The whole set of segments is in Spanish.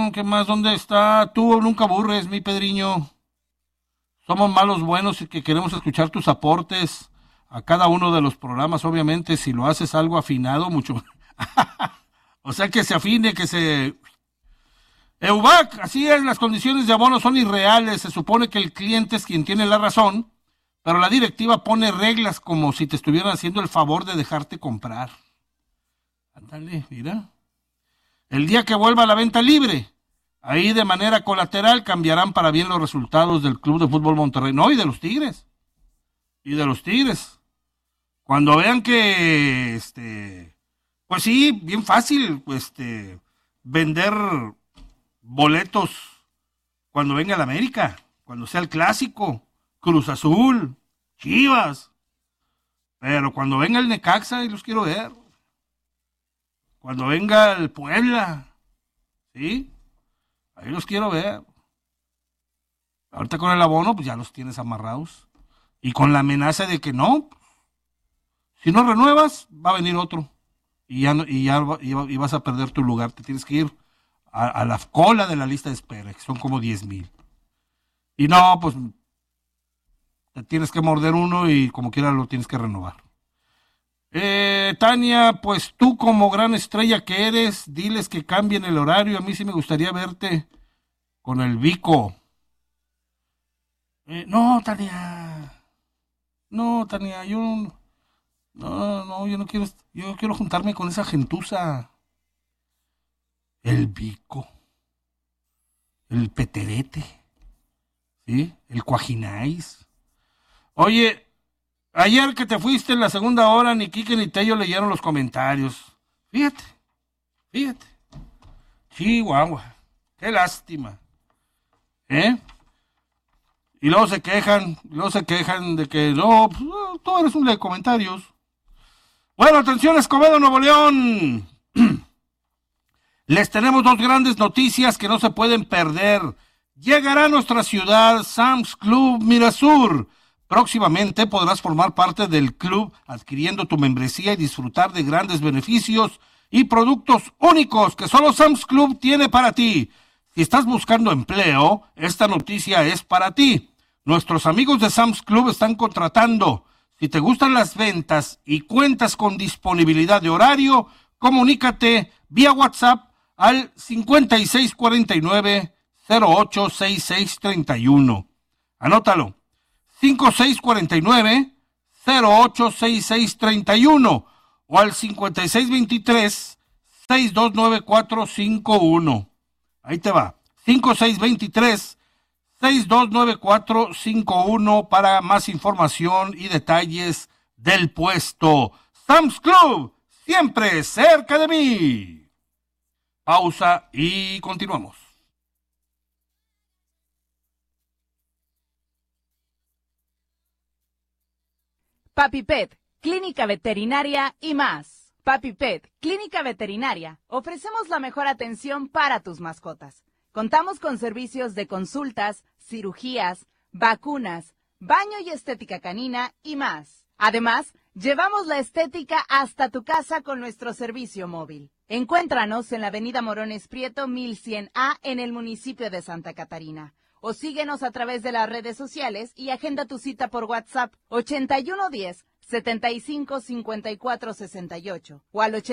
¿Qué más? ¿Dónde está? Tú nunca aburres, mi Pedriño. Somos malos buenos y que queremos escuchar tus aportes a cada uno de los programas, obviamente, si lo haces algo afinado, mucho. O sea, que se afine, que se... EUBAC, así es, las condiciones de abono son irreales, se supone que el cliente es quien tiene la razón, pero la directiva pone reglas como si te estuvieran haciendo el favor de dejarte comprar. Ándale, mira. El día que vuelva a la venta libre, ahí de manera colateral cambiarán para bien los resultados del Club de Fútbol Monterrey, no, y de los Tigres. Y de los Tigres. Cuando vean que, pues sí, bien fácil, vender boletos cuando venga el América, cuando sea el Clásico, Cruz Azul, Chivas. Pero cuando venga el Necaxa, ahí los quiero ver. Cuando venga el Puebla, ¿sí? Ahí los quiero ver. Ahorita con el abono, pues ya los tienes amarrados. Y con la amenaza de que no, si no renuevas, va a venir otro. Y vas a perder tu lugar. Te tienes que ir a la cola de la lista de espera, que son como 10,000. Y no, pues te tienes que morder uno y como quiera lo tienes que renovar. Tania, pues tú como gran estrella que eres, diles que cambien el horario. A mí sí me gustaría verte con el Vico. No, Tania, yo no quiero, yo quiero juntarme con esa gentuza. El Vico, el Peterete, ¿sí? El Cuajinais. Oye, ayer que te fuiste en la segunda hora, ni Quique ni Tello leyeron los comentarios. Fíjate. Chihuahua, qué lástima. Y luego se quejan de que no, pues, tú eres un de comentarios. Bueno, atención, Escobedo, Nuevo León. Les tenemos dos grandes noticias que no se pueden perder. Llegará a nuestra ciudad Sam's Club Mirasur. Próximamente podrás formar parte del club adquiriendo tu membresía y disfrutar de grandes beneficios y productos únicos que solo Sam's Club tiene para ti. Si estás buscando empleo, esta noticia es para ti. Nuestros amigos de Sam's Club están contratando. Si te gustan las ventas y cuentas con disponibilidad de horario, comunícate vía WhatsApp al 5649-086631. Anótalo. 5649-086631 o al 5623-629451. Ahí te va. 5623-629451 para más información y detalles del puesto. Sam's Club, siempre cerca de mí. Pausa y continuamos. Papi Pet, Clínica Veterinaria y más. Papi Pet, Clínica Veterinaria. Ofrecemos la mejor atención para tus mascotas. Contamos con servicios de consultas, cirugías, vacunas, baño y estética canina y más. Además, llevamos la estética hasta tu casa con nuestro servicio móvil. Encuéntranos en la avenida Morones Prieto 1100A en el municipio de Santa Catarina. O síguenos a través de las redes sociales y agenda tu cita por WhatsApp 8110-755468 o al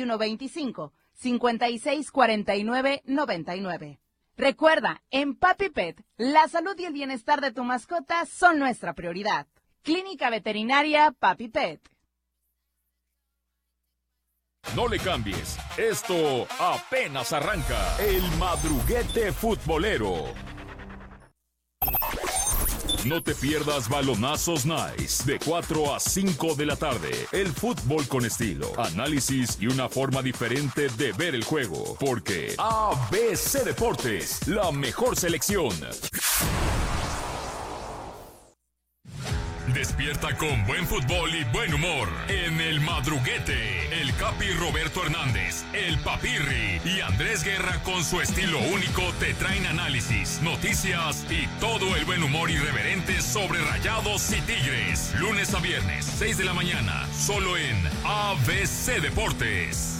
8125-564999. Recuerda, en Papi Pet, la salud y el bienestar de tu mascota son nuestra prioridad. Clínica Veterinaria Papi Pet. No le cambies, esto apenas arranca. El Madruguete Futbolero. No te pierdas Balonazos Nice de 4 a 5 de la tarde. El fútbol con estilo, análisis y una forma diferente de ver el juego. Porque ABC Deportes, la mejor selección. Despierta con buen fútbol y buen humor en El Madruguete. El Capi Roberto Hernández, el Papirri y Andrés Guerra con su estilo único te traen análisis, noticias y todo el buen humor irreverente sobre Rayados y Tigres. Lunes a viernes, 6 de la mañana, solo en ABC Deportes.